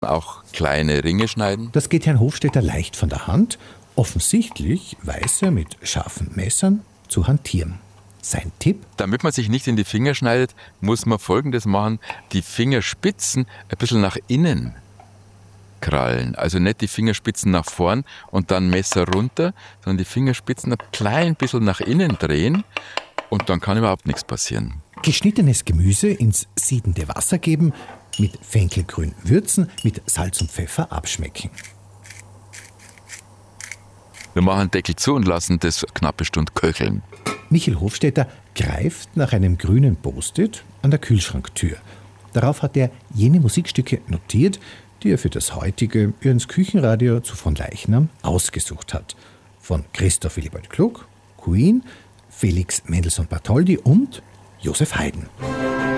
Auch kleine Ringe schneiden. Das geht Herrn Hofstetter leicht von der Hand. Offensichtlich weiß er mit scharfen Messern zu hantieren. Sein Tipp? Damit man sich nicht in die Finger schneidet, muss man Folgendes machen: Die Fingerspitzen ein bisschen nach innen krallen. Also nicht die Fingerspitzen nach vorn und dann Messer runter, sondern die Fingerspitzen ein klein bisschen nach innen drehen und dann kann überhaupt nichts passieren. Geschnittenes Gemüse ins siedende Wasser geben, mit Fenkelgrün würzen, mit Salz und Pfeffer abschmecken. Wir machen den Deckel zu und lassen das eine knappe Stunde köcheln. Michael Hofstetter greift nach einem grünen Post-it an der Kühlschranktür. Darauf hat er jene Musikstücke notiert, die er für das heutige Jöns Küchenradio zu von Leichnam ausgesucht hat. Von Christoph Willibald Gluck, Queen, Felix Mendelssohn Bartholdy und Joseph Haydn.